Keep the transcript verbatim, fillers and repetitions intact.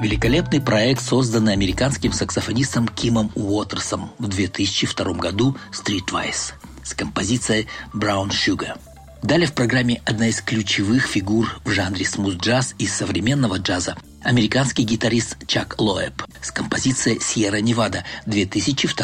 Великолепный проект, созданный американским саксофонистом Кимом Уотерсом в две тысячи втором году Streetwise с композицией Brown Sugar. Далее в программе одна из ключевых фигур в жанре смуз-джаз и современного джаза – американский гитарист Чак Лоэб с композицией Sierra Nevada две тысячи второго